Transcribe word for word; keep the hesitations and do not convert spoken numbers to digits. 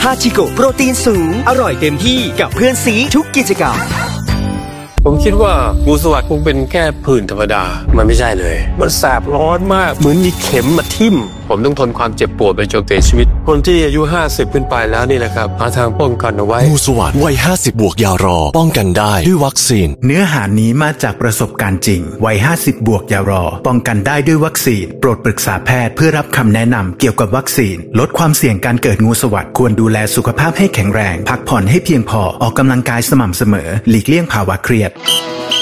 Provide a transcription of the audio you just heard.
าชิโกะโปรตีนสูงอร่อยเต็มที่กับเพื่อนซีทุกกิจกรรมผมคิดว่างูสวัสด์คงเป็นแค่ผื่นธรรมดามันไม่ใช่เลยมันแสบร้อนมากเหมือนมีเข็มมาทิ่มผมต้องทนความเจ็บปวดไปจนเสียชีวิตคนที่อายุห้าสิบขึ้นไปแล้วนี่แหละครับหาทางป้องกันเอาไว้งูสวัสด์วัยห้าสิบบวกยารอป้องกันได้ด้วยวัคซีนเนื้อหานี้มาจากประสบการณ์จริงวัยห้าสิบบวกยารอป้องกันได้ด้วยวัคซีนโปรดปรึกษาแพทย์เพื่อรับคำแนะนำเกี่ยวกับวัคซีนลดความเสี่ยงการเกิดงูสวัสด์ควรดูแลสุขภาพให้แข็งแรงพักผ่อนให้เพียงพอออกกำลังกายสม่ำเสมอหลีกเลี่ยงภาวะเครียด